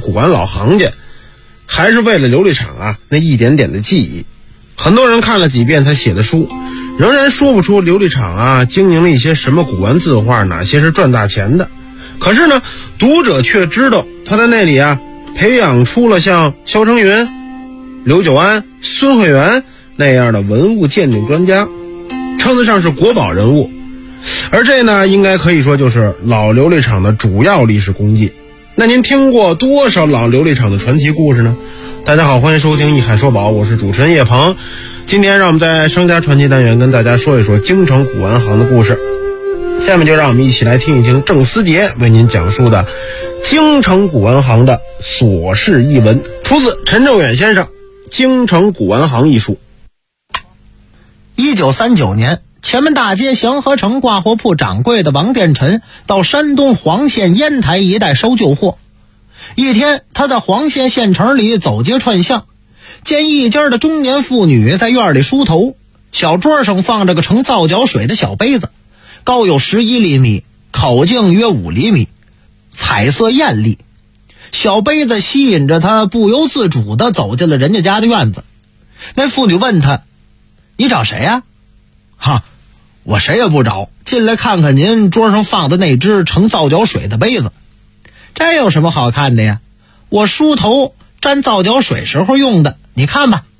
古玩老行家，还是为了琉璃厂啊那一点点的记忆。很多人看了几遍他写的书，仍然说不出琉璃厂啊经营了一些什么古玩字画，哪些是赚大钱的。可是呢，读者却知道他在那里啊培养出了像肖成云、刘九安、孙慧元那样的文物鉴定专家，称得上是国宝人物。而这呢，应该可以说就是老琉璃厂的主要历史功绩。那您听过多少老琉璃厂的传奇故事呢？大家好，欢迎收听一海说宝，我是主持人叶鹏。今天让我们在商家传奇单元跟大家说一说京城古玩行的故事。下面就让我们一起来听一听郑思杰为您讲述的京城古玩行的琐事一文，出自陈正远先生《京城古玩行》一书。 1939年，前门大街祥和城挂货铺掌柜的王殿臣到山东黄县烟台一带收旧货。一天，他在黄县县城里走街串巷，见一家的中年妇女在院里梳头，小桌上放着个盛皂角水的小杯子，高有11厘米，口径约5厘米，彩色艳丽。小杯子吸引着他，不由自主地走进了人家的院子。那妇女问他：“你找谁呀？”“我谁也不找，进来看看您桌上放的那只盛皂角水的杯子。”“这有什么好看的呀？我梳头沾皂角水时候用的，你看吧。”